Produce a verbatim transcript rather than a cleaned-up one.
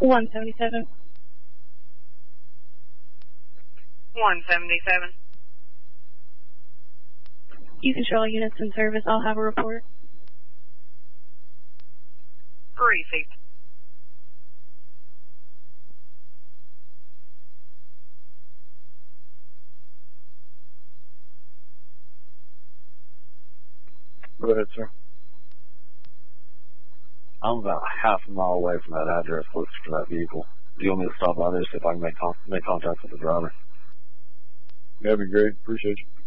one seventy-seven. one seventy-seven. You control all units in service. I'll have a report. Received. Go ahead, sir. I'm about half a mile away from that address listed for that vehicle. Do you want me to stop by there, see if I can make, con make contact with the driver? That'd be great. Appreciate you.